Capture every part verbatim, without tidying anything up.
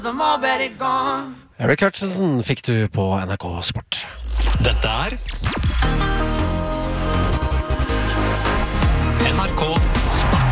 Eric Hutchinson fikk du på N R K Sport. Dette er N R K Sport.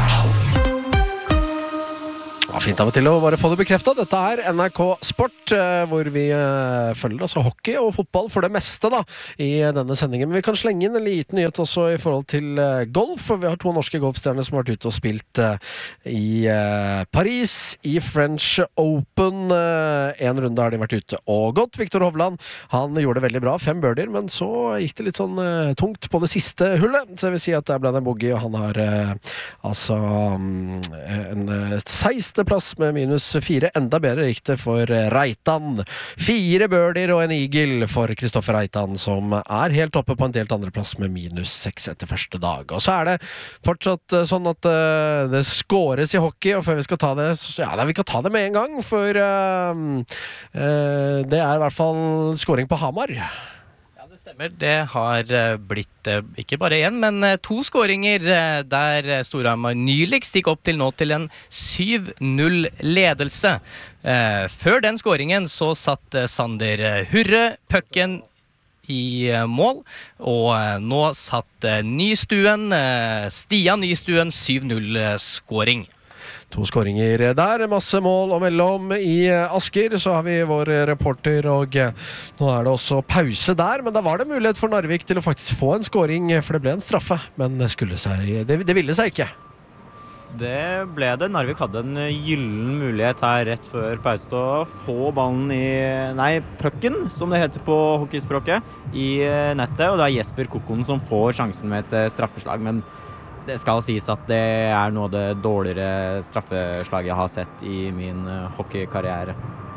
Ja, fint av og til å bare få det bekreftet. Dette er N R K Sport, hvor vi uh, følger altså hockey og fotball for det meste da, i denne sendingen. Men vi kan slenge inn en liten nyhet også i forhold til uh, golf, for vi har to norske golfstjerner som har vært ute og spilt uh, i uh, Paris, i French Open. Uh, en runde har de vært ute og gått. Viktor Hovland, han gjorde det veldig bra, fem birdier, men så gikk det litt sånn uh, tungt på det siste hullet. Så jeg vil si at der ble det en bogey, og han har uh, altså um, en uh, seksten plass med minus fire. Enda bedre gikk det for Reitan. Fire birdier og en eagle for Kristoffer Reitan, som er helt oppe på en delt andre plass med minus seks etter første dag. Og så er det fortsatt sånn at uh, det skåres i hockey, og før vi skal ta det, så, ja, vi kan ta det med en gang, for uh, uh, det er i hvert fall skåring på Hamar. Stemmer. Det har blitt ikke bare én, men to skåringer der Storhamar nyligst gikk opp til nå til en syv null ledelse. Før den skåringen så satt Sander Hurre pucken i mål, og nå satt Nystuen, Stian Nystuen syv null skåring. To skåringer der, masse mål og mellom i Asker, så har vi vår reporter, og nå er det også pause der, men da var det mulighet for Narvik til å faktisk få en skåring, for det ble en straffe, men det, skulle seg, det, det ville seg ikke. Det ble det. Narvik hadde en gyllen mulighet her rett før pause til å få ballen i, nei, pucken, som det heter på hockeyspråket, i nettet, og det er Jesper Kokon som får sjansen med et straffeslag, men det skal sies at det er noe av det dårligere straffeslaget jeg har sett i min hockeykarriere.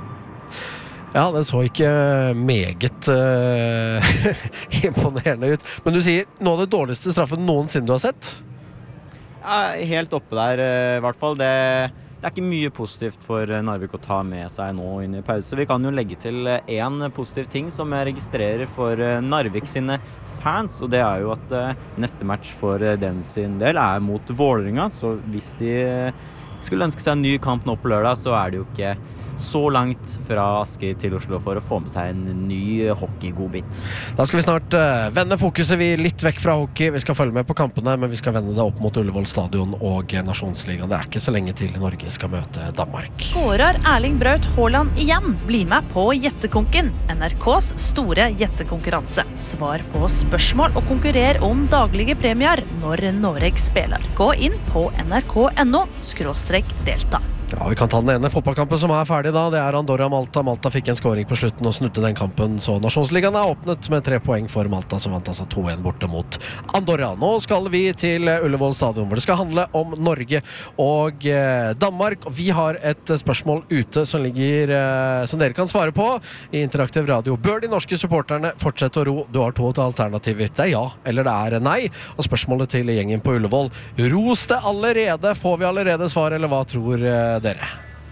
Ja, det så ikke meget uh, imponerende ut. Men du sier noe av det dårligste straffen noensinne du har sett? Ja, helt oppe der i hvert fall. Det, det er ikke mye positivt for Narvik å ta med seg nå inn i pause. Vi kan jo legge til en positiv ting som jeg registrerer for Narvik sine fans, og det er jo at uh, neste match for uh, dem sin del er mot Vålerenga, så hvis de uh, skulle ønske seg en ny kamp nå på lørdag, så er det jo ikke så langt fra Asker til Oslo for å få med seg en ny hockeygodbit. Da skal vi snart uh, vende fokuset vi litt vekk fra hockey. Vi skal følge med på kampene, men vi skal vende det opp mot Ullevål stadion og Nasjonsligaen. Det er ikke så lenge til Norge skal møte Danmark. Skårer Erling Braut Haaland igjen? Bli med på Gjettekonken, N R K's store gjettekonkurranse. Svar på spørsmål og konkurrer om daglige premier når Norge spiller. Gå inn på nrk.no skråstrek delta. Ja, vi kan ta den ene fotballkampen som er ferdig da. Det er Andorra-Malta. Malta fikk en skåring på slutten og snudde den kampen, så Nasjonsligaen er åpnet med tre poeng for Malta, som vant altså to en borte mot Andorra. Nå skal vi til Ullevål stadion, hvor det skal handle om Norge og eh, Danmark. Vi har et spørsmål ute som ligger, eh, som dere kan svare på i Interaktiv Radio. Bør de norske supporterne fortsette å ro? Du har to alternativer. Det er ja, eller det er nei. Og spørsmålet til gjengen på Ullevål: ros det allerede? Får vi allerede svar, eller hva tror eh, dere?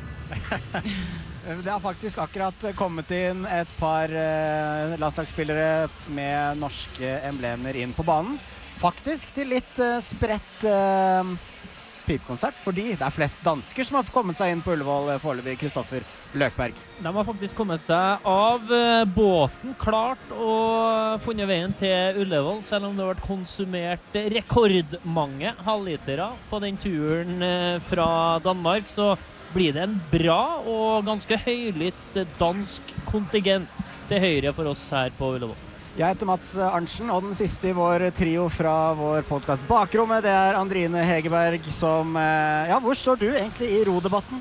Det har faktisk akkurat kommet inn et par uh, landslagsspillere med norske emblemer inn på banen. Faktisk til litt uh, spredt uh, pipkonsert, fordi det er flest dansker som har kommet seg inn på Ullevål foreløpig. Kristoffer Løkberg. De har faktisk kommet seg av uh, båten, klart, og funnet veien til Ullevål, selv om det har vært konsumert rekordmange halvlitere på den turen uh, fra Danmark, så blir det en bra og ganske høylytt dansk kontingent til høyre for oss her på Ullevål. Jeg heter Mats Arntzen, og den siste i vår trio fra vår podcast Bakrommet, det er Andrine Hegerberg, som... Ja, hvor står du egentlig i rodebatten?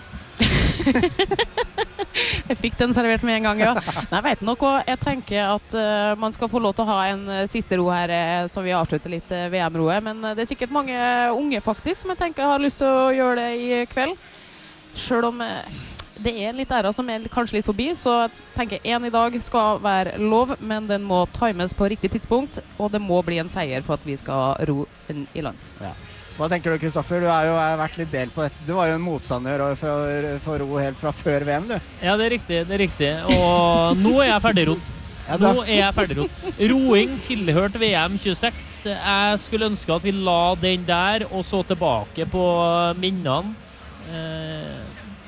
Jeg fikk den servert med en gang, ja. Nei, vet du noe? Jeg tenker at uh, man skal få lov til å ha en uh, siste ro her, uh, så vi avslutter litt uh, V M-roet, men uh, det er sikkert mange unge faktisk som jeg tenker har lyst til å gjøre det i kveld. Selv om det er en litt æra som er kanskje litt forbi, så jeg tenker en i dag skal være lov, men den må times på riktig tidspunkt, og det må bli en seier for at vi skal ro i land. Ja. Hva tenker du, Kristoffer? Du har jo vært litt delt på dette. Du var jo en motstander for, for ro helt fra før V M, du. Ja, det er riktig, det er riktig. Og nå er jeg ferdigrodd. Nå er jeg ferdigrodd. Roing tilhørte V M tjueseks. Jeg skulle ønske at vi la den der, og så tilbake på minnene. Eh,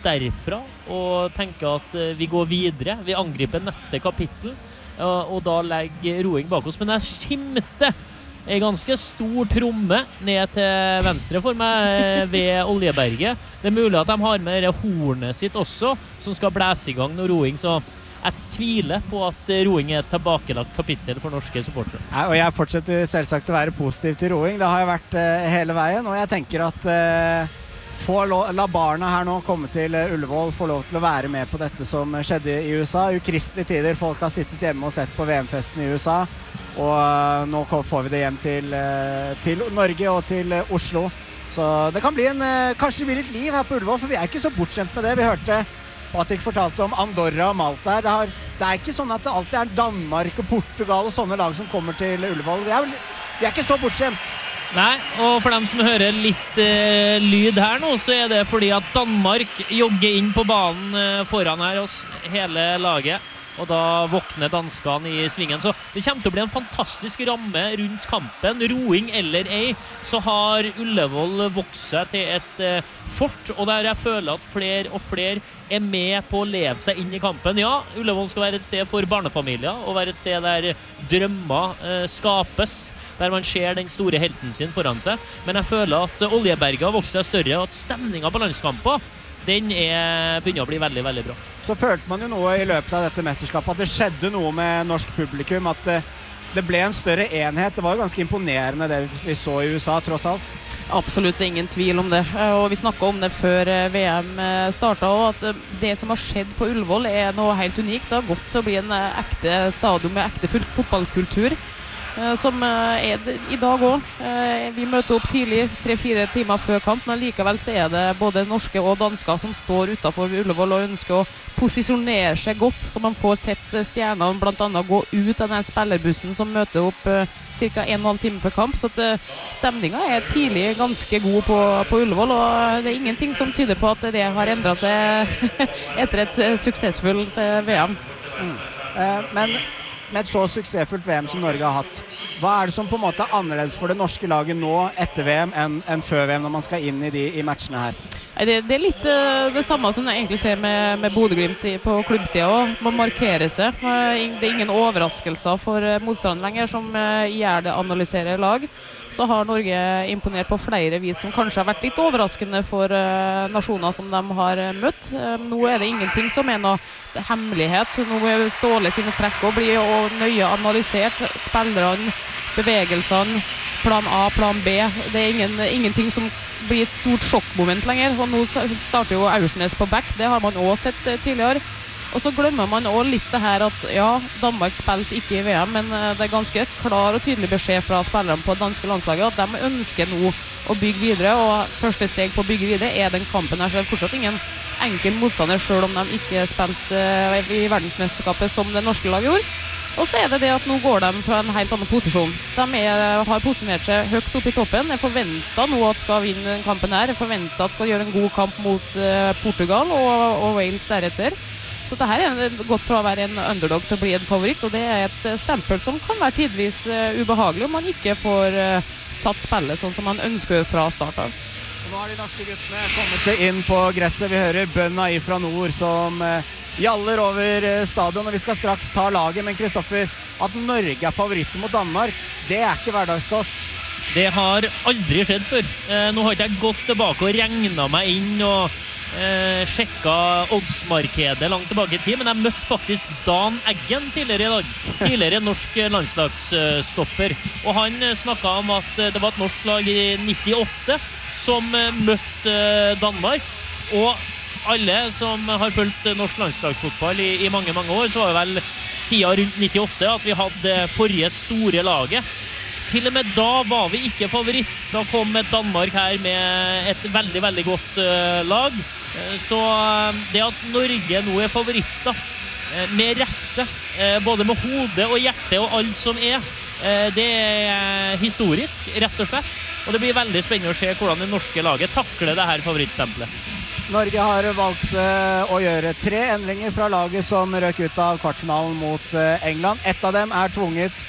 derfra og tenker at eh, vi går videre, vi angriper neste kapittel, og, og da legger roing bak oss. Men jeg skimter en ganske stor tromme ned til venstre for meg eh, ved Oljeberget. Det er mulig at de har med det hornet sitt også, som skal blæse i gang når roing, så jeg tviler på at roing er et tilbakelagt kapittel for norske supportere. Ja, og jeg fortsetter selvsagt å være positiv til roing. Det har jeg vært uh, hele veien, og jeg tenker at uh, få lo- la barna her nå komme til uh, Ullevål, få lov til å være med på dette som skjedde i U S A. Ukristelige tider, folk har sittet hjemme og sett på V M-festen i U S A, og uh, nå får vi det hjem til, uh, til Norge og til uh, Oslo. Så det kan bli en, uh, kanskje det blir litt liv her på Ullevål, for vi er ikke så bortskjemt med det. Vi hørte Patrick fortalte om Andorra og Malta her. Det, har, det er ikke sånn at det alltid er Danmark og Portugal og sånne lag som kommer til Ullevål. Vi er, vi er ikke så bortskjemt. Nei, og for dem som hører litt eh, lyd her nå, så er det fordi at Danmark jogger inn på banen eh, foran her oss, hele laget. Og da våkner danskene i svingen. Så det kommer til å bli en fantastisk ramme rundt kampen. Roing eller ei, så har Ullevål vokst seg til et eh, fort, og der jeg føler at flere og flere er med på å leve seg inn i kampen. Ja, Ullevål skal være et sted for barnefamilier, og være et sted der drømmer eh, skapes, der man ser den store helten sin foran seg. Men jeg føler at Oljeberget har vokst seg større, og at stemningen på landskamper, den er, begynner å bli veldig, veldig bra. Så følte man jo noe i løpet av dette mesterskapet, at det skjedde noe med norsk publikum, at det, det ble en større enhet. Det var jo ganske imponerende det vi så i U S A, tross alt. Absolutt ingen tvil om det, og vi snakket om det før V M startet, og at det som har skjedd på Ullevål er noe helt unikt. Det har gått til å bli en ekte stadion med ekte fotballkultur, som er det i dag også. Vi møter opp tidlig, tre-fire timer før kamp, men likevel så er det både norske og dansker som står utenfor Ullevål og ønsker å posisjonere seg godt, så man får sett stjernene blant annet gå ut av den spillerbussen som møter opp cirka en og en halv time før kamp, så at stemningen er tidlig ganske god på, på Ullevål, og det er ingenting som tyder på at det har endret seg etter et suksessfullt V M. Mm. Eh, men med et så suksessfullt V M som Norge har hatt, hva er det som på en måte er annerledes for det norske laget nå etter V M enn, enn før V M når man skal inn i de i matchene her? Det, det er litt uh, det samme som jeg egentlig ser med, med Bodø-Glimt på klubbsida også. Man markerer seg. Uh, det er ingen overraskelser for uh, motstanderen lenger som uh, gjør det analyserer lag. Så har Norge imponert på flere vis som kanskje har vært litt overraskende for uh, nasjoner som de har uh, møtt. Uh, nå er det ingenting som er noe hemmelighet. Nå er Ståle sine trekk og blir og nøye analysert. Spillerne, bevegelsene, plan A, plan B. Det er ingen, ingenting som blir et stort sjokkmoment lenger. Og nå starter jo Aursnes på back. Det har man også sett uh, tidligere. Og så glemmer man også litt det her at ja, Danmark spilte ikke i V M, men det er ganske klar og tydelig beskjed fra spillerne på det danske landslaget at de ønsker nå å bygge videre, og første steg på å bygge videre er den kampen her, så det er fortsatt ingen enkel motstander selv om de ikke spilte i verdensmesterskapet som det norske laget gjorde. Og så er det det at nå går de fra en helt annen posisjon. De er, har posisjonert seg høyt opp i toppen. Jeg forventer nå at skal vinne kampen her. Jeg forventer at skal gjøre en god kamp mot uh, Portugal og, og Wales deretter. Så dette er gått fra å være en underdog til å bli en favoritt, og det er et stempel som kan være tidvis uh, ubehagelig om man ikke får uh, satt spillet sånn som man ønsker fra start av. Og nå har de norske guttene kommet inn på gresset. Vi hører bønna ifra nord som uh, jaller over uh, stadion, og vi skal straks ta laget. Men Kristoffer, at Norge er favoritter mot Danmark, det er ikke hverdagskost. Det har aldri skjedd før. Eh, nå har ikke jeg gått tilbake og regnet meg inn og eh, sjekket oddsmarkedet langt tilbake i tid, men jeg møtte faktisk Dan Eggen tidligere i dag. Tidligere norsk landslagsstopper. Og han snakket om at det var et norsk lag i nittiåtte som møtte Danmark. Og alle som har fulgt norsk landslagsfotball i, i mange, mange år, så var det vel tida rundt nittiåtte at vi hadde forrige store laget. Til og med da var vi ikke favoritt. Da kom Danmark her med et veldig, veldig godt uh, lag. Uh, så uh, det at Norge nå er favoritter, uh, med rette, uh, både med hodet og hjertet og alt som er, uh, det er historisk, rett og slett. Og det blir veldig spennende å se hvordan det norske laget takler det her favorittstempelet. Norge har valgt uh, å gjøre tre endringer fra laget som røk ut av kvartfinalen mot uh, England. Ett av dem er tvunget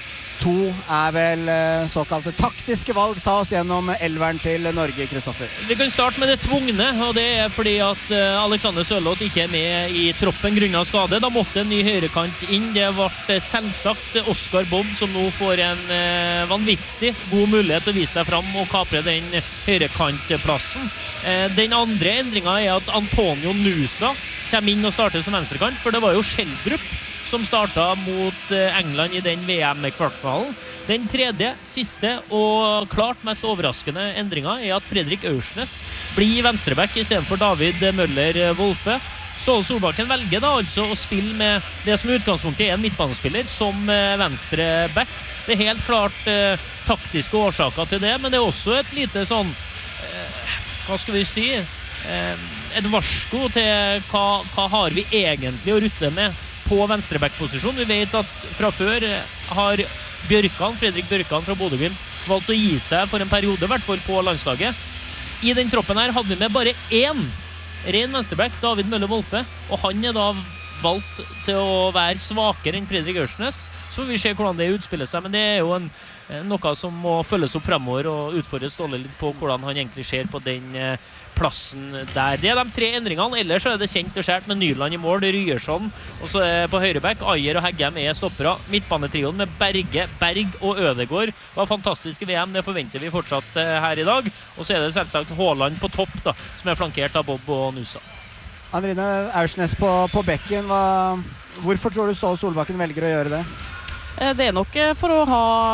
to er vel eh, såkalte taktiske valg. Ta oss gjennom elveren til Norge, Kristoffer. Vi kan starte med det tvungne, og det er fordi at uh, Alexander Sørloth ikke er med i troppen grunnet skade. Da måtte en ny høyrekant inn. Det ble selvsagt Oscar Bobb som nå får en uh, vanvittig god mulighet til å vise seg fram og kapre den høyrekantplassen. Uh, den andre endringen er at Antonio Nusa kommer inn og starter som venstrekant, for det var jo Schjelderup som startet mot England i den V M-kvartfinalen. Den tredje, siste og klart mest overraskende endringen er at Fredrik Aursnes blir venstreback i stedet for David Møller-Wolfe. Ståle Solbakken velger da altså å spille med det som i utgangspunktet er en midtbanespiller som venstreback. Det er helt klart eh, taktiske årsaker til det, men det er også et lite sånn, eh, hva skal vi si, eh, et varsko til hva, hva har vi egentlig å rutte med på venstreback-posisjon. Vi vet at fra før har Bjørkan, Fredrik Bjørkan fra Bodø-Glimt valgt å gi seg for en periode, i hvert fall på landslaget. I den troppen her hadde vi med bare én ren venstreback, David Møller-Wolfe, og han er da valgt til å være svakere enn Fredrik Aursnes. Så vi ser hvordan det utspiller seg, men det er jo en, noe som må følges opp fremover og utfordres Ståle litt på hvordan han egentlig ser på den eh, plassen der. Det er de tre endringene, ellers er det kjent og skjert med Nyland i mål, Ryerson, og så er på høyreback, Ajer og Heggem er stoppere. Midtbanetrioen med Berge, Berg og Ødegård var fantastisk i V M, det forventer vi fortsatt eh, her i dag. Og så er det selvsagt Haaland på topp da, som er flankert av Bobb og Nusa. Andrine Aursnes på, på bekken, hva, hvorfor tror du Ståle Solbakken velger å gjøre det? Det er nok for å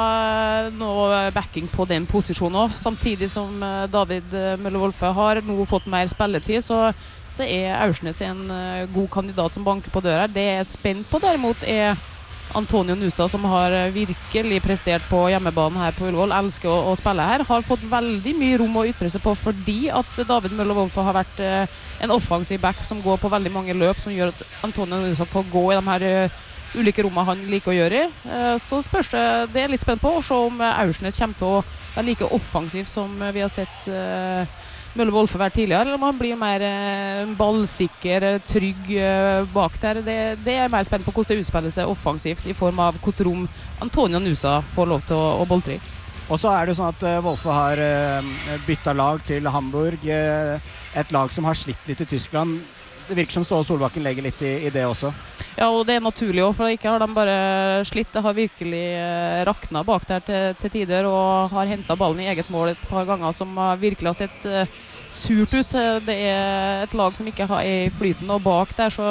ha noe backing på den posisjonen også. Samtidig som David Møller-Wolfe har nå fått mer spilletid, så, så er Aursnes en god kandidat som banker på døra. Det jeg er spent på derimot er Antonio Nusa, som har virkelig prestert på hjemmebanen her på Ullevål, elsker å, å spille her, har fått veldig mye rom å ytre seg på fordi at David Møller-Wolfe har vært en offensiv back som går på veldig mange løp, som gjør at Antonio Nusa får gå i de her ulike rommene han liker å gjøre i. Så spørs det, det er litt spent på å se om Aursnes kommer til å være like offensiv som vi har sett uh, Møller-Wolfe være tidligere, eller om han blir mer uh, ballsikker, trygg uh, bak der. Det, det er mer spent på hvordan det utspiller seg offensivt i form av hvordan rom Antonio Nusa får lov til å, å boltre i. Og så er det sånn at uh, Wolfe har uh, byttet lag til Hamburg, uh, et lag som har slitt litt i Tyskland. Det virker som Ståle Solbakken legger litt i, i det også. Ja, og det er naturlig også, for ikke har de bare slitt. Det har virkelig eh, raknet bak der til, til tider, og har hentet ballen i eget mål et par ganger, som har virkelig har sett eh, surt ut. Det er et lag som ikke har i flyten, og bak der så,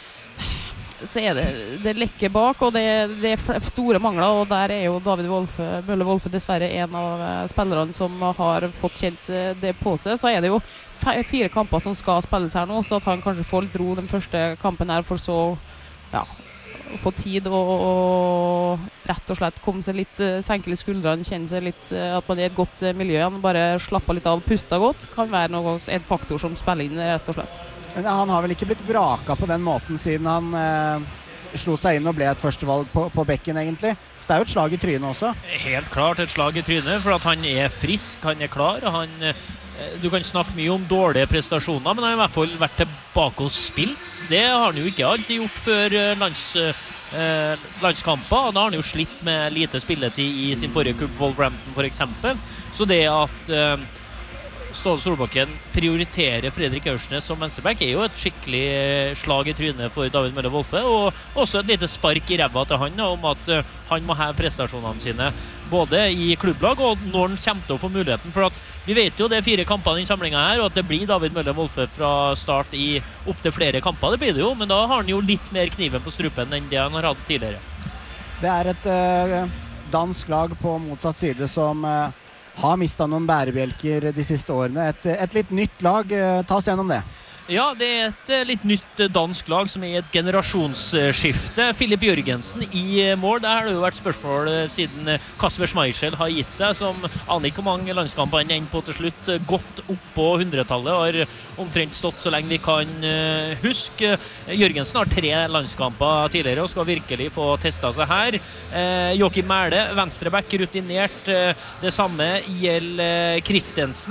så er det, det lekker bak, og det, det er store mangler, og der er jo David Wolfe, Møller-Wolfe dessverre en av spillerne som har fått kjent det på seg. Så er det jo fire kamper som skal spilles her nå, så at han kanskje får litt ro den første kampen her, for så ja, få tid og, og rett og slett komme seg litt, senke litt skuldrene, kjenne seg litt at man er i et godt miljø igjen, bare slappe litt av, puste godt, kan være noe, en faktor som spiller inn rett og slett. Men han har vel ikke blitt vraka på den måten siden han eh, slo seg inn og ble et førstevalg på, på bekken egentlig. Så det er jo et slag i trynet også. Helt klart et slag i trynet, for at han er frisk, han er klar, og han du kan snakke mye om dårlige prestasjoner, men han har i hvert fall vært tilbake og spilt. Det har han jo ikke alltid gjort før lands, eh, landskamper, og da har han jo slitt med lite spilletid i sin forrige klubb, Wolverhampton for eksempel. Så det at eh, Ståle Solbakken prioriterer Fredrik Aursnes som venstreback er jo et skikkelig slag i trynet for David Møller-Wolfe, og også et lite spark i ræva til han om at uh, han må ha prestasjonene sine både i klubblag og når han kommer til å få muligheten, for at vi vet jo det er fire kamper i den samlingen her, og at det blir David Møller-Wolfe fra start i opp til flere kamper, det blir det jo, men da har han jo litt mer kniven på strupen enn det han har hatt tidligere. Det er et uh, dansk lag på motsatt side som uh, har mistet noen bærebjelker de siste årene. Et, et litt nytt lag, ta oss gjennom det. Ja, det er et litt nytt dansk lag som er i et generasjonsskifte. Filip Jørgensen i mål. Det har det jo vært spørsmål siden Kasper Schmeichel har gitt seg, som aner ikke hvor mange landskamper han ender på til slutt. Gått opp på hundretallet, har omtrent stått så lenge vi kan huske. Jørgensen har tre landskamper tidligere og skal virkelig få testet seg her. Eh, Joachim Mæhle, venstreback, rutinert. Det samme gjelder Kristensen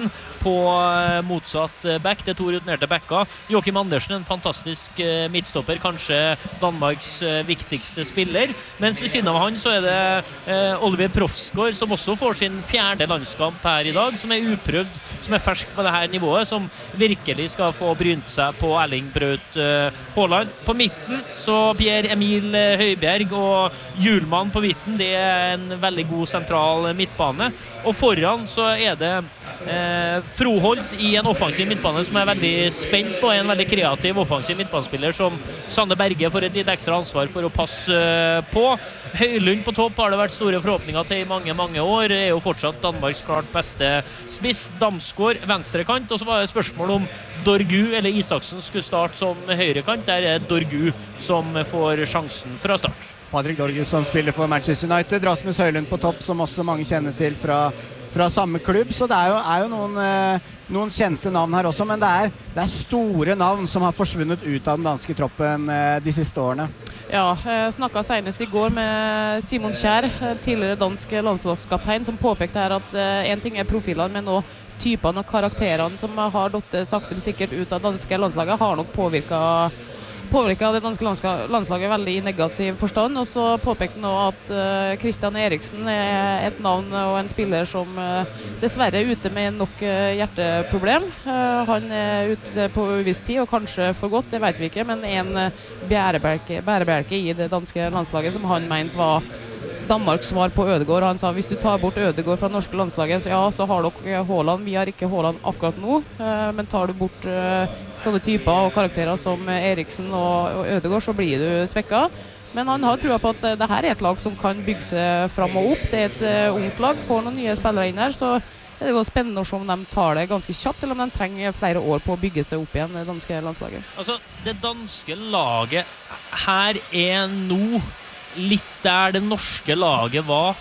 på eh, motsatt eh, back. Det er to rutinerte backer. Joachim Andersen, en fantastisk eh, midtstopper, kanskje Danmarks eh, viktigste spiller. Mens ved siden av han så er det eh, Oliver Profsgaard, som også får sin fjerde landskamp her i dag, som er uprøvd, som er fersk på dette nivået, som virkelig skal få brynt seg på Erling Braut eh, Haaland. På midten så Pierre Emil eh, Høibjerg og Hjulmann på midten, det er en veldig god sentral midtbane. Og foran så er det eh, Froholt i en offensiv midtbane som er veldig spent på, en veldig kreativ offensiv midtbanespiller som Sanne Berge får et litt ekstra ansvar for å passe eh, på. Høylund på topp har det vært store forhåpninger til i mange, mange år. Er jo fortsatt Danmarks klart beste spiss. Damsgaard venstrekant, og så var det spørsmål om Dorgu eller Isaksen skulle starte som høyrekant. Der er Dorgu som får sjansen fra start. Patrick Dorgu som spiller for Manchester United, Rasmus Høylund på topp, som også mange kjenner til fra, fra samme klubb, så det er jo, er jo noen, eh, noen kjente navn her også, men det er, det er store navn som har forsvunnet ut av den danske troppen eh, de siste årene. Ja, jeg snakket senest i går med Simon Kjær, tidligere dansk landslagskaptein, som påpekte her at eh, en ting er profilene, men også typene og karakterene som har dott sakte men sikkert ut av danske landslaget, har nok påvirket påvirket det danske landslaget veldig i negativ forstand, og så påpekte nå at uh, Christian Eriksen er et navn og en spiller som uh, dessverre er ute med nok uh, hjerteproblem. Uh, han er ute på uviss tid, og kanskje for godt, det vet vi ikke, men en uh, bærebjelke, bærebjelke i det danske landslaget som han mente var Danmarks svar på Ødegaard. Han sa hvis du tar bort Ødegaard fra norske landslaget, så ja, så har dere Haaland. Vi har ikke Haaland akkurat nå, uh, men tar du bort uh, sånne typer og karakterer som Eriksen og, og Ødegaard, så blir du svekket. Men han har troa på at uh, det her er et lag som kan bygge seg fram og opp. Det er et uh, ungt lag, får noen nye spillere inn her, så det er jo spennende å se om de tar det ganske kjapt, eller om de trenger flere år på å bygge seg opp igjen, det danske landslaget. Altså, det danske laget her er nå litt der det norske laget var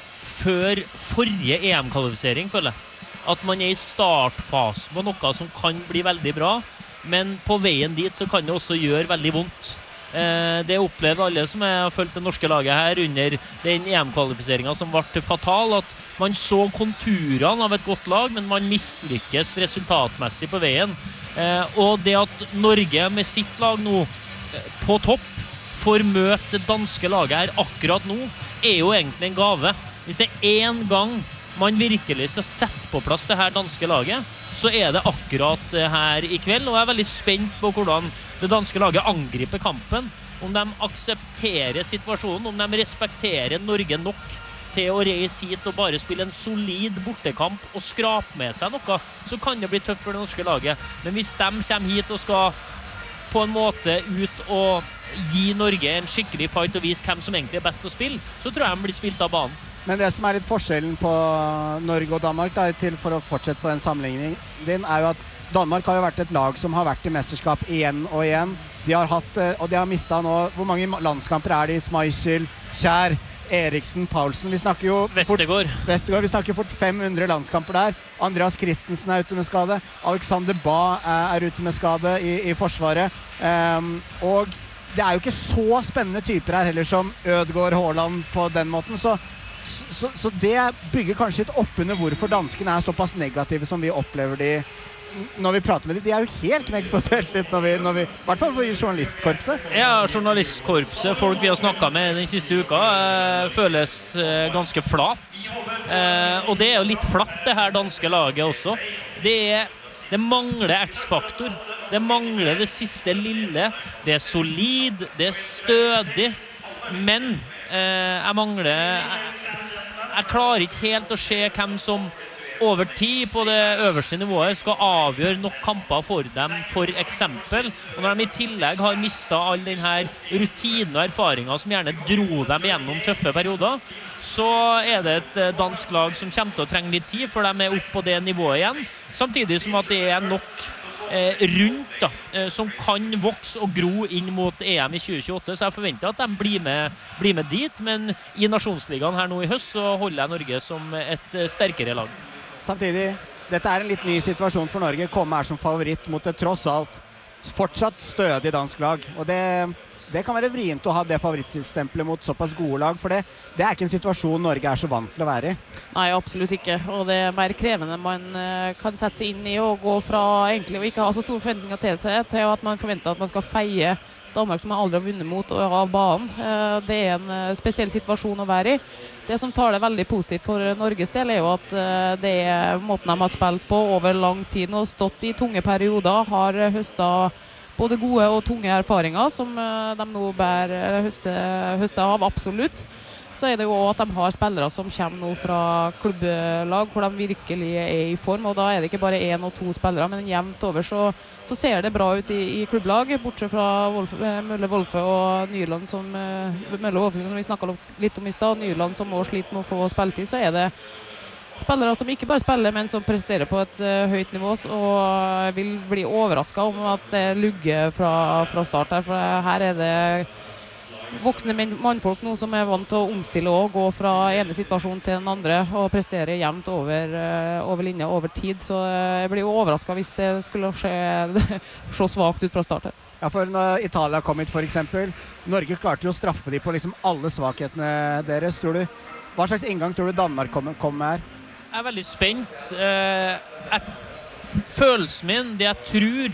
før forrige E M-kvalifisering, føler jeg. At man er i startfasen på noe som kan bli veldig bra, men på veien dit så kan det også gjøre veldig vondt. Eh, det opplever alle som har fulgt det norske laget her under den E M-kvalifiseringen som ble fatal, at man så konturene av et godt lag, men man mislykkes resultatmessig på veien. Eh, og det at Norge med sitt lag nå eh, på topp får møte det danske laget her akkurat nå, er jo egentlig en gave. Hvis det er en gang man virkelig skal sette på plass det her danske laget, så er det akkurat her i kveld, og jeg er veldig spent på hvordan det danske laget angriper kampen, om de aksepterer situasjonen, om de respekterer Norge nok til å reise hit og bare spille en solid bortekamp og skrape med seg noe, så kan det bli tøft for det norske laget. Men hvis de kommer hit og skal på en måte ut og gi Norge en skikkelig fight og vise hvem som egentlig er best å spille, så tror jeg de blir spilt av banen. Men det som er litt forskjellen på Norge og Danmark, da, til for å fortsette på den sammenligningen din, er jo at Danmark har jo vært et lag som har vært i mesterskap igjen og igjen. De har hatt, og de har mistet nå, hvor mange landskamper er de? Schmeichel, Kjær, Eriksen, Paulsen, vi snakker jo Vestergaard. Fort, Vestergaard, vi snakker fort fem hundre landskamper der. Andreas Christensen er ute med skade. Alexander Ba er ute med skade i, i forsvaret. Um, og det er jo ikke så spennende typer her heller som Ødegaard, Haaland på den måten, så, så, så det bygger kanskje litt opp under hvorfor danskene er såpass negative som vi opplever de når vi prater med dem. De er jo helt knekt på selvtillit når vi, når vi, i hvert fall for journalistkorpset. Ja, journalistkorpset, folk vi har snakket med den siste uka, eh, føles eh, ganske flat. Eh, og det er jo litt flatt det her danske laget også. Det er Det mangler X-faktor. Det mangler det siste lille. Det er solid, det er stødig. Men eh, jeg mangler jeg, jeg klarer ikke helt å se hvem som over tid på det øverste nivået skal avgjøre nok kamper for dem, for eksempel. Og når de i tillegg har mistet all den her rutinen og erfaringen som gjerne dro dem gjennom tøffe perioder, så er det et dansk lag som kommer til å trenge litt tid, for de er oppe på det nivået igjen. Samtidig som at det er nok eh, rundt da, eh, som kan vokse og gro inn mot E M i tjue tjueåtte, så jeg forventer at de blir med, blir med dit, men i nasjonsligaen her nå i høst så holder jeg Norge som et eh, sterkere lag. Samtidig, dette er en litt ny situasjon for Norge, komme her som favoritt mot et tross alt fortsatt stødig dansk lag. Og det, det kan være vrient å ha det favorittstempelet mot såpass gode lag, for det, det er ikke en situasjon Norge er så vant til å være i. Nei, absolutt ikke. Og det er mer krevende man uh, kan sette seg inn i og gå fra egentlig å ikke ha så store forventninger til seg, til at man forventer at man skal feie Danmark som man aldri har vunnet mot og av banen. Uh, det er en uh, spesiell situasjon å være i. Det som tar det veldig positivt for Norges del er jo at uh, det er måten de har spilt på over lang tid og stått i tunge perioder, har høstet både gode og tunge erfaringer som uh, de nå bær høste, høste av absolutt. Så er det jo også at de har spillere som kommer nå fra klubblag hvor de virkelig er i form, og da er det ikke bare en og to spillere, men jevnt over så, så ser det bra ut i, i klubblag, bortsett fra Wolf, Mølle Wolfe og Nyland som, Mølle Wolfe som vi snakket litt om i stad, Nyland som også sliter med å få spilletid, så er det spillere som ikke bare spiller, men som presterer på et uh, høyt nivå, og vil bli overrasket om at det lugger fra, fra start her, for her er det voksne mannfolk nå som er vant til å omstille og gå fra ene situasjon til den andre og prestere jevnt over, uh, over linja over tid, så jeg blir jo overrasket hvis det skulle skje så svagt ut fra start her. Ja, for når Italia kom hit for eksempel, Norge klarte jo å straffe de på liksom alle svakhetene deres, tror du. Hva slags inngang tror du Danmark kom, kom med her? Jeg er veldig spent. Uh, jeg, følelsen min, det jeg tror,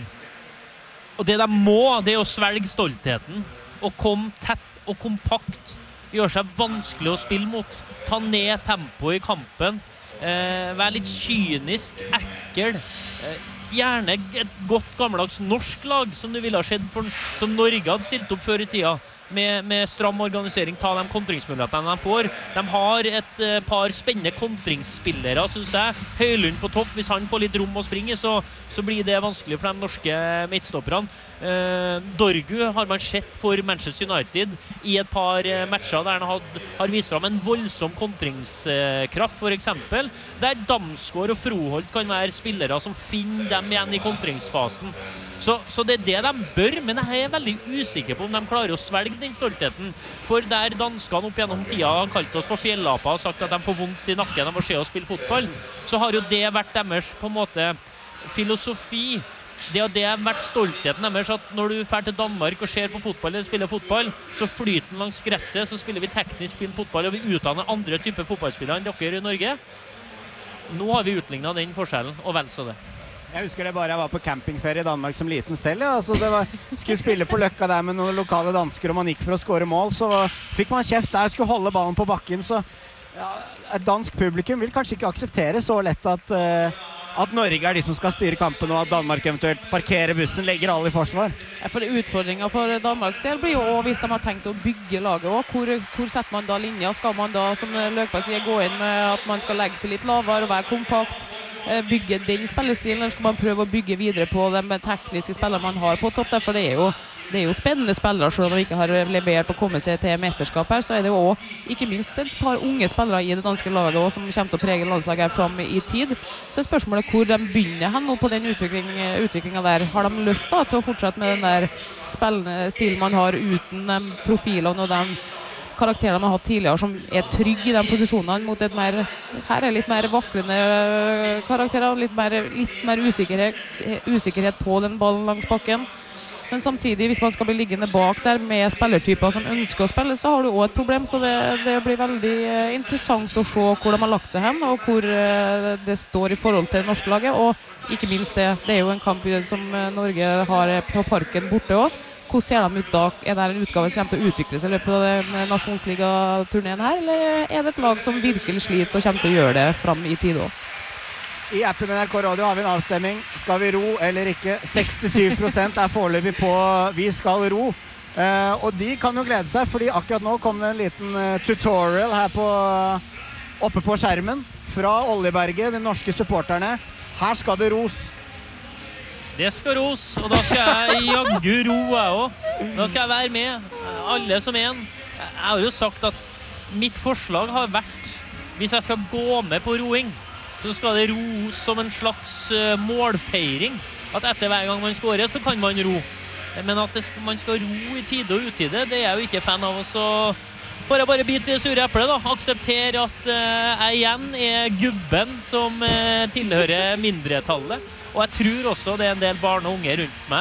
og det de må, det er å svelge stoltheten. Og komme tett og kompakt, gjør seg vanskelig å spille mot, ta ned tempo i kampen, eh, være litt kynisk, ekkel, eh, gjerne et godt gammeldags norsk lag som du ville ha sett for, som Norge hadde stilt opp før i tida, med, med stram organisering, ta de kontringsmulighetene de får. De har et eh, par spennende kontringsspillere, synes jeg. Høylund på topp, hvis han får litt rom å springe, så, så blir det vanskelig for de norske midtstopperne. Uh, Dorgu har man sett for Manchester United i et par uh, matcher der han had, har vist fram en voldsom kontringskraft, uh, for eksempel, der Damsgaard og Froholt kan være spillere som finner dem igjen i kontringsfasen. Så, så det er det de bør, men jeg er veldig usikker på om de klarer å svelge den stoltheten. For der danskene opp gjennom tida har kalt oss for fjellaper og sagt at de får vondt i nakken av å se oss spille fotball, så har jo det vært deres på en måte filosofi. Det har det vært stoltheten deres, at når du fer til Danmark og ser på fotball eller spiller fotball, så flyter den langs gresset, så spiller vi teknisk fin fotball, og vi utdanner andre typer fotballspillere enn dere i Norge. Nå har vi utlignet den forskjellen, og vel så det. Jeg husker det bare jeg var på campingferie i Danmark som liten selv, ja. Altså, det var, skulle spille på Løkka der med noen lokale dansker, og man gikk for å score mål, så fikk man kjeft der, skulle holde ballen på bakken, så ja, et dansk publikum vil kanskje ikke akseptere så lett at, uh, at Norge er de som skal styre kampen, og at Danmark eventuelt parkerer bussen, legger alle i forsvar. Ja, for utfordringen for Danmarks del blir jo også, hvis de har tenkt å bygge laget også, hvor, hvor setter man da linja? Skal man da, som Løkberg sier, gå inn med at man skal legge seg litt lavere og være kompakt, bygge den spillestilen, eller skal man prøve å bygge videre på de tekniske spillere man har på topp? For det er jo, det er jo spennende spillere, selv om de ikke har levert og kommet seg til mesterskap her, så er det jo også ikke minst et par unge spillere i det danske laget også, som kommer til å prege landslaget her frem i tid. Så er spørsmålet hvor de begynner hen nå på den utvikling, utviklingen der. Har de lyst da, til å fortsette med den der spillende stilen man har uten de profilene og de karakterene man har hatt tidligere som er trygg i de posisjonene mot et mer, her er litt mer vaklende karakterer, litt mer, litt mer usikkerhet, usikkerhet på den ballen langs bakken. Men samtidig, hvis man skal bli liggende bak der med spillertyper som ønsker å spille, så har du også et problem, så det, det blir veldig interessant å se hvor de har lagt seg hen, og hvor det står i forhold til det norske laget, og ikke minst det, det er jo en kamp som Norge har på parken borte også. Hvordan ser de ut da? Er det en utgave som kommer til å utvikle seg i løpet av den nasjonsliga-turneen her, eller er det et lag som virkelig sliter og kommer til å gjøre det frem i tid også? I appen N R K Radio har vi en avstemming. Skal vi ro eller ikke? sekstisju prosent er foreløpig på vi skal ro. Uh, og de kan jo glede seg, fordi akkurat nå kom det en liten uh, tutorial her på, oppe på skjermen fra Oljeberget, de norske supporterne. Her skal det ros. Det skal ros, og da skal jeg jaggu ro jeg også. Da skal jeg være med, alle som en. Jeg har jo sagt at mitt forslag har vært, hvis jeg skal gå med på roing, så skal det ros som en slags målfeiring. At etter hver gang man scorer, så kan man ro. Men at det, man skal ro i tide og utide, det er jeg jo ikke fan av. Så får jeg bare bite i sure eple da. Akseptere at uh, jeg igjen er gubben som uh, tilhører mindretallet. Og jeg tror også det er en del barn og unge rundt meg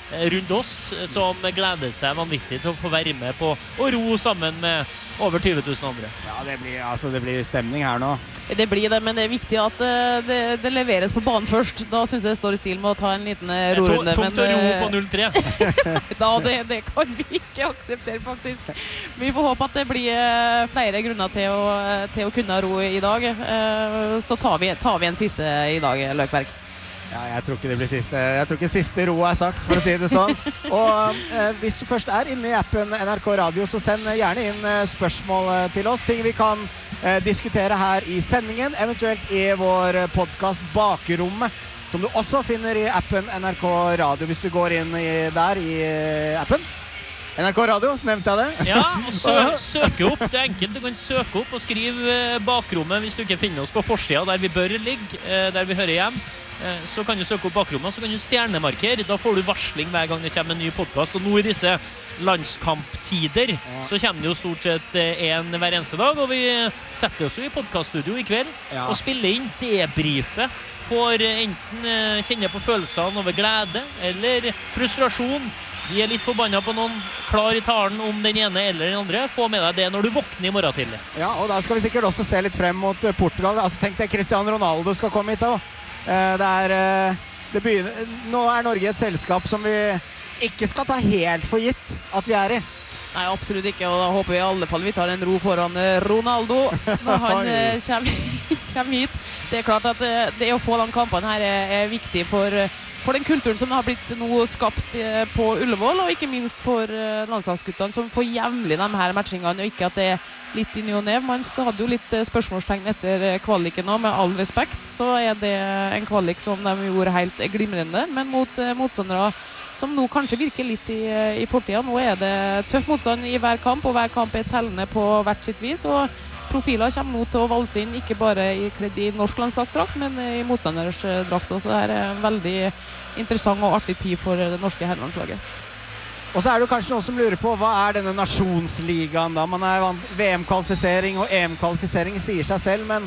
rundt oss som gleder seg vanvittig til å få være med på å ro sammen med over tyve tusen andre. Ja, det blir, altså, det blir stemning her nå. Det blir det, men det er viktig at uh, det, det leveres på banen først. Da synes jeg det står i stil med å ta en liten uh, rorunde. Tungt å ro på null tre. Da, det, det kan vi ikke akseptere, faktisk. Vi får håpe at det blir uh, flere grunner til å, til å kunne ro i dag. Uh, så tar vi, tar vi en siste i dag, Løkberg. Ja, jeg tror ikke det blir siste. Jeg tror ikke siste ro er sagt, for å si det sånn. Og eh, hvis du først er inne i appen N R K Radio, så send gjerne inn eh, spørsmål eh, til oss. Ting vi kan eh, diskutere her i sendingen, eventuelt i vår podcast Bakrommet, som du også finner i appen N R K Radio, hvis du går inn i, der i eh, appen. N R K Radio, så nevnte jeg det. Ja, og sø søke opp. Det er enkelt. Du kan søke opp og skrive eh, Bakrommet hvis du ikke finner oss på forsida der vi bør ligge, eh, der vi hører hjem. Så kan du søke opp Bakrommet, så kan du stjernemarkere. Da får du varsling hver gang det kommer en ny podcast. Og nå i disse landskamptider ja. Så kommer det jo stort sett en hver eneste dag. Og vi setter oss jo i podcaststudio i kveld ja. Og spiller inn debrife. Får enten kjenne på følelsene over glede eller frustrasjon. Vi er litt forbannet på noen, klar i talen om den ene eller den andre. Få med deg det når du våkner i morgen tidlig. Ja, og da skal vi sikkert også se litt frem mot Portugal. Altså, tenk deg Cristiano Ronaldo skal komme hit da. Det er, det begynner, nå er Norge et selskap som vi ikke skal ta helt for gitt at vi er i. Nei, absolutt ikke, og da håper vi i alle fall vi tar en ro foran Ronaldo når han kommer, kommer hit. Det er klart at det å få de kampene her er, er viktig for, for den kulturen som har blitt nå skapt på Ullevål, og ikke minst for landslagsguttene som får jevnlig de her matchingene, og ikke at det er litt i ny og nev. Man hadde jo litt spørsmålstegn etter kvaliken nå, med all respekt, så er det en kvalik som de gjorde helt glimrende, men mot motstandere som nå kanskje virker litt i, i fortiden. Nå er det tøff motstand i hver kamp, og hver kamp er tellende på hvert sitt vis, og profiler kommer nå til å valse inn, ikke bare i, i norsk landslagsdrakt, men i motstanders drakt også. Det er en veldig interessant og artig tid for det norske herrelandslaget. Og så er det kanskje noen som lurer på, hva er denne nasjonsligaen da? Man er vant V M-kvalifisering og E M-kvalifisering sier seg selv, men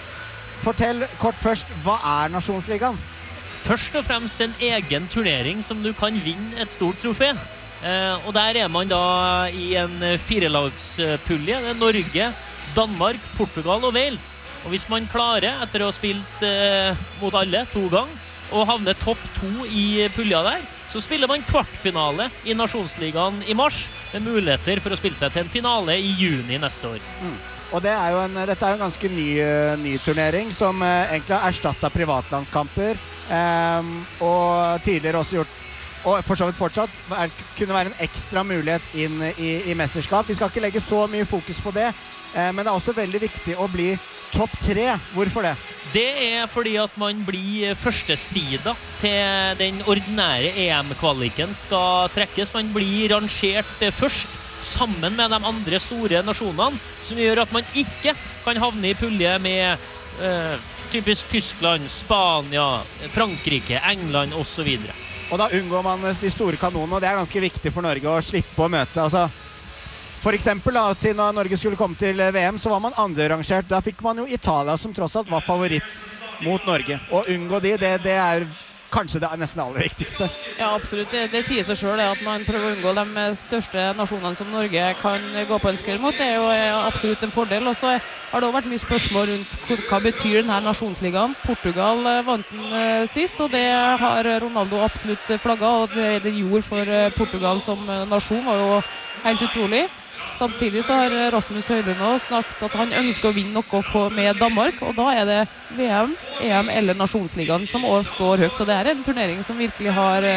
fortell kort først, hva er nasjonsligaen? Først og fremst en egen turnering som du kan vinne et stort trofé. Eh, og der er man da i en firelagspulje. Det er Norge, Danmark, Portugal og Wales. Og hvis man klarer, etter å ha spilt eh, mot alle to ganger, og havne topp to i pulja der, så spiller man kvartfinale i Nasjonsligaen i mars, med muligheter for å spille seg til en finale i juni neste år. Mm. Og det er jo en, dette er jo en ganske ny, ny turnering, som eh, egentlig har erstattet privatlandskamper, eh, og tidligere også gjort, og for så vidt fortsatt, er, kunne være en ekstra mulighet inn i, i mesterskap. Vi skal ikke legge så mye fokus på det, eh, men det er også veldig viktig å bli topp tre. Hvorfor det? Det er fordi at man blir førstesida til den ordinære E M-kvaliken skal trekkes. Man blir rangert først sammen med de andre store nasjonene, som gjør at man ikke kan havne i pulje med eh, typisk Tyskland, Spania, Frankrike, England og så videre. Og da unngår man de store kanonene, og det er ganske viktig for Norge å slippe å møte. Altså, for eksempel da, til når Norge skulle komme til V M, så var man andre-rangert. Da fikk man jo Italia, som tross alt var favoritt mot Norge. Og unngå de, det, det er kanskje det er nesten aller viktigste. Ja, absolutt. Det, det sier seg selv at man prøver å unngå de største nasjonene som Norge kan gå på en skrill mot. Det er jo absolutt en fordel. Og så har det også vært mye spørsmål rundt hva betyr denne nasjonsligaen. Portugal vant den sist, og det har Ronaldo absolutt flagget. Og det det gjorde for Portugal som nasjon var jo helt utrolig. Samtidig så har Rasmus Høylund også snakket at han ønsker å vinne noe for med Danmark, og da er det V M, E M eller Nasjonsligaen som også står høyt. Så det er en turnering som virkelig har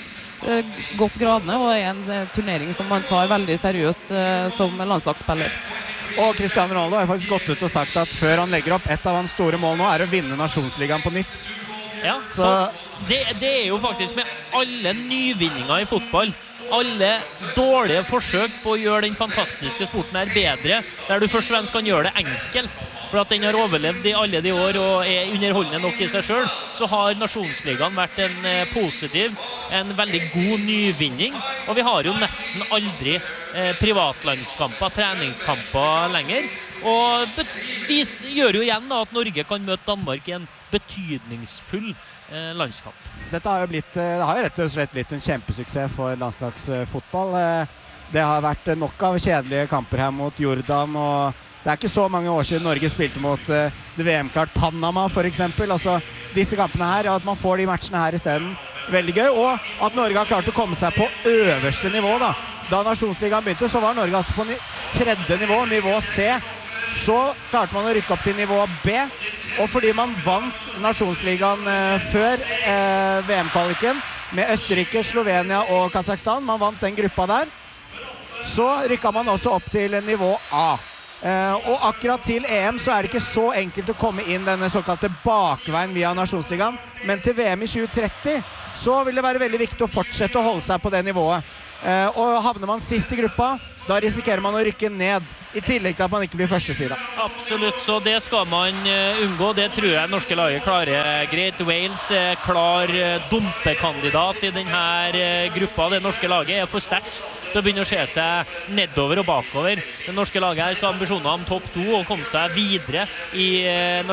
eh, gått gradene, og er en eh, turnering som man tar veldig seriøst eh, som landslagsspiller. Og Cristiano Ronaldo har faktisk gått ut og sagt at før han legger opp, et av hans store mål nå er å vinne Nasjonsligaen på nytt. Ja, så, så det, det er jo faktisk med alle nyvinninger i fotball, alle dårlige forsøk på å gjøre den fantastiske sporten her bedre, der du først og fremst kan gjøre det enkelt, for at den har overlevd i alle de år og er underholdende nok i seg selv, så har Nasjonsligaen vært en positiv, en veldig god nyvinning, og vi har jo nesten aldri eh, privatlandskamper, treningskamper lenger. Og vi gjør jo igjen da at Norge kan møte Danmark i en betydningsfull eh, landskamp. Dette har jo blitt, det har jo rett og slett blitt en kjempesuksess for landslagsfotball. Det har vært nok av kjedelige kamper her mot Jordan, og det er ikke så mange år siden Norge spilte mot uh, det V M-klart Panama for eksempel. Altså disse kampene her, at man får de matchene her i stedet, veldig gøy. Og at Norge har klart å komme seg på øverste nivå da. Da Nasjonsligaen begynte, så var Norge altså på tredje nivå, nivå C. Så klarte man å rykke opp til nivå B. Og fordi man vant Nasjonsligaen uh, før uh, V M-kvaliken med Østerrike, Slovenia og Kazakhstan, man vant den gruppa der, så rykket man også opp til nivå A. Uh, og akkurat til E M så er det ikke så enkelt å komme inn denne såkalte bakveien via Nasjonsligaen, men til V M i tjue tretti så vil det være veldig viktig å fortsette å holde seg på det nivået. Uh, og havner man sist i gruppa, da risikerer man å rykke ned, i tillegg til at man ikke blir første sida. Absolutt, så det skal man uh, unngå. Det tror jeg norske laget klarer greit. Wales er klar uh, dumpekandidat i denne uh, gruppa. Det norske laget er for sterkt til å begynne å se seg nedover og bakover. Det norske laget her skal ha ambisjoner om topp to og komme seg videre i uh,